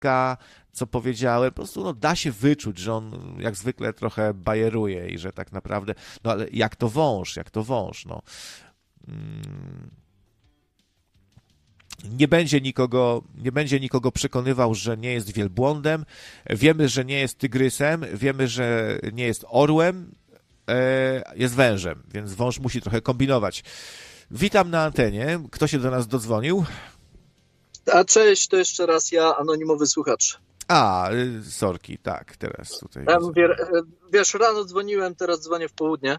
wszystko, co powiedziałem, po prostu no, da się wyczuć, że on jak zwykle trochę bajeruje i że tak naprawdę, no ale jak to wąż, no. Nie będzie nikogo przekonywał, że nie jest wielbłądem. Wiemy, że nie jest tygrysem, wiemy, że nie jest orłem, jest wężem, więc wąż musi trochę kombinować. Witam na antenie. Kto się do nas dodzwonił? A cześć, to jeszcze raz ja, anonimowy słuchacz. Sorki, tak, teraz tutaj. Ja mówię, wiesz, rano dzwoniłem, teraz dzwonię w południe.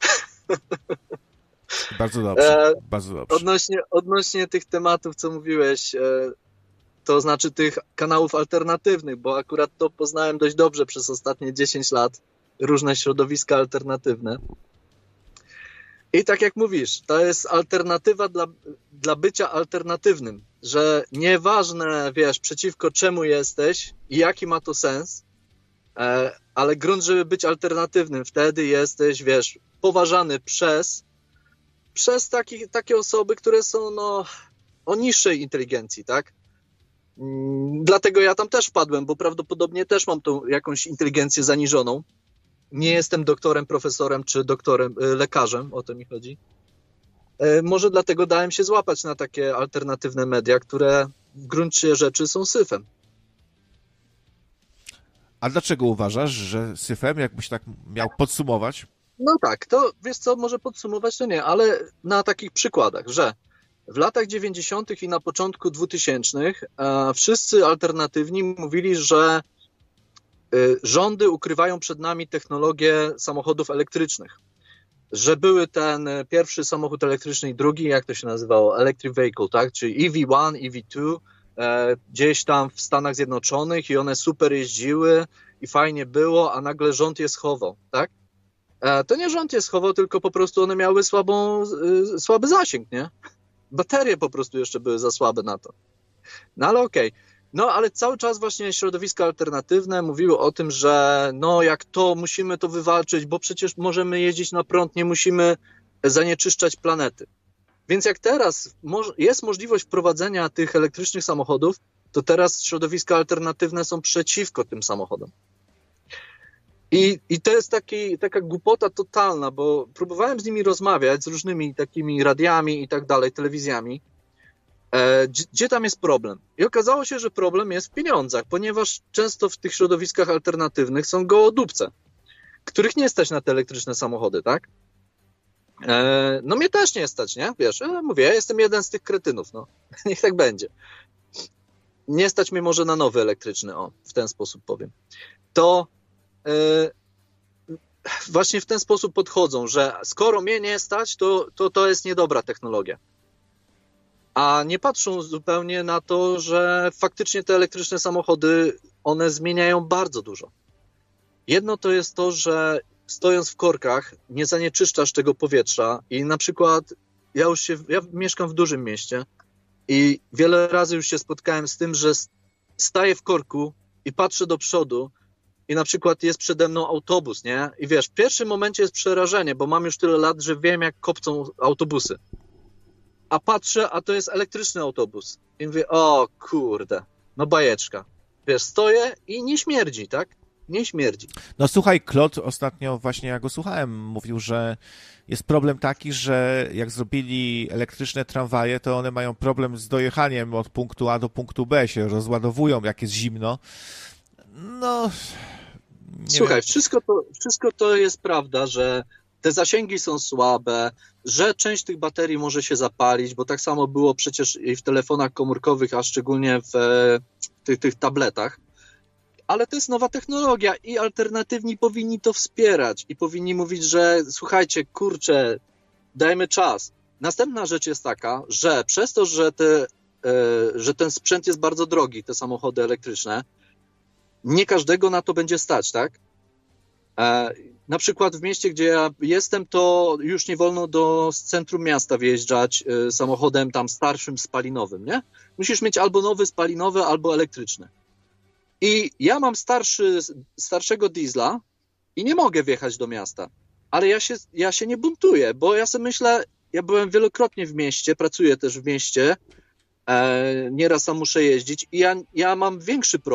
Bardzo dobrze, bardzo dobrze. Odnośnie tych tematów, co mówiłeś, to znaczy tych kanałów alternatywnych, bo akurat to poznałem dość dobrze przez ostatnie 10 lat, różne środowiska alternatywne. I tak jak mówisz, to jest alternatywa dla bycia alternatywnym, że nieważne, wiesz, przeciwko czemu jesteś i jaki ma to sens, ale grunt, żeby być alternatywnym, wtedy jesteś, wiesz, poważany przez takie osoby, które są no, o niższej inteligencji, tak? Dlatego ja tam też wpadłem, bo prawdopodobnie też mam tą jakąś inteligencję zaniżoną. Nie jestem doktorem, profesorem czy lekarzem, o to mi chodzi. Może dlatego dałem się złapać na takie alternatywne media, które w gruncie rzeczy są syfem. A dlaczego uważasz, że syfem, jakbyś tak miał podsumować? No tak, to wiesz co, może podsumować to nie, ale na takich przykładach, że w latach 90. i na początku 2000 wszyscy alternatywni mówili, że rządy ukrywają przed nami technologię samochodów elektrycznych. Że były ten pierwszy samochód elektryczny i drugi, jak to się nazywało, electric vehicle, tak? Czyli EV1, EV2, gdzieś tam w Stanach Zjednoczonych i one super jeździły i fajnie było, a nagle rząd je schował, tak? To nie rząd je schował, tylko po prostu one miały słaby zasięg, nie? Baterie po prostu jeszcze były za słabe na to. No ale okej. No ale cały czas właśnie środowiska alternatywne mówiły o tym, że no jak to, musimy to wywalczyć, bo przecież możemy jeździć na prąd, nie musimy zanieczyszczać planety. Więc jak teraz jest możliwość wprowadzenia tych elektrycznych samochodów, to teraz środowiska alternatywne są przeciwko tym samochodom. I to jest taka głupota totalna, bo próbowałem z nimi rozmawiać, z różnymi takimi radiami i tak dalej, telewizjami, gdzie tam jest problem. I okazało się, że problem jest w pieniądzach, ponieważ często w tych środowiskach alternatywnych są gołodupce, których nie stać na te elektryczne samochody, tak? No mnie też nie stać, nie? Wiesz, mówię, ja jestem jeden z tych kretynów, no. Niech tak będzie. Nie stać mnie może na nowy elektryczny, w ten sposób powiem. To właśnie w ten sposób podchodzą, że skoro mnie nie stać, to jest niedobra technologia. A nie patrzą zupełnie na to, że faktycznie te elektryczne samochody, one zmieniają bardzo dużo. Jedno to jest to, że stojąc w korkach nie zanieczyszczasz tego powietrza i na przykład ja mieszkam w dużym mieście i wiele razy już się spotkałem z tym, że staję w korku i patrzę do przodu i na przykład jest przede mną autobus, nie? I wiesz, w pierwszym momencie jest przerażenie, bo mam już tyle lat, że wiem, jak kopcą autobusy. A patrzę, a to jest elektryczny autobus. I mówię, o kurde, no bajeczka. Wiesz, stoję i nie śmierdzi, tak? Nie śmierdzi. No słuchaj, Claude ostatnio właśnie ja go słuchałem, mówił, że jest problem taki, że jak zrobili elektryczne tramwaje, to one mają problem z dojechaniem od punktu A do punktu B, się rozładowują, jak jest zimno. No... Słuchaj, wszystko to jest prawda, że te zasięgi są słabe, że część tych baterii może się zapalić, bo tak samo było przecież i w telefonach komórkowych, a szczególnie w tych tabletach. Ale to jest nowa technologia i alternatywni powinni to wspierać i powinni mówić, że słuchajcie, kurczę, dajmy czas. Następna rzecz jest taka, że przez to, że ten sprzęt jest bardzo drogi, te samochody elektryczne, nie każdego na to będzie stać, tak? Na przykład w mieście, gdzie ja jestem, to już nie wolno z centrum miasta wjeżdżać samochodem tam starszym, spalinowym, nie? Musisz mieć albo nowy spalinowy, albo elektryczny. I ja mam starszego diesla i nie mogę wjechać do miasta. Ale ja się nie buntuję, bo ja sobie myślę, ja byłem wielokrotnie w mieście, pracuję też w mieście Nieraz tam muszę jeździć i ja mam większy problem.